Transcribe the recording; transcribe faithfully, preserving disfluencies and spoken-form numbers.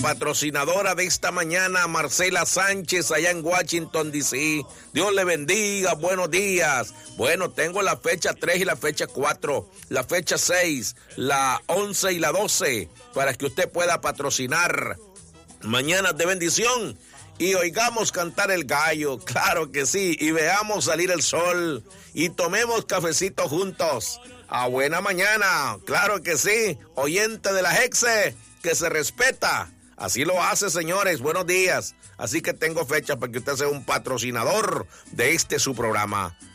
patrocinadora de esta mañana, Marcela Sánchez, allá en Washington, D C Dios le bendiga, buenos días. Bueno, tengo la fecha tres y la fecha cuatro, la fecha seis, la once y la doce, para que usted pueda patrocinar mañanas de bendición y oigamos cantar el gallo, claro que sí, y veamos salir el sol y tomemos cafecito juntos. A buena mañana, claro que sí, oyente de la Hexe, que se respeta. Así lo hace, señores, buenos días. Así que tengo fecha para que usted sea un patrocinador de este su programa.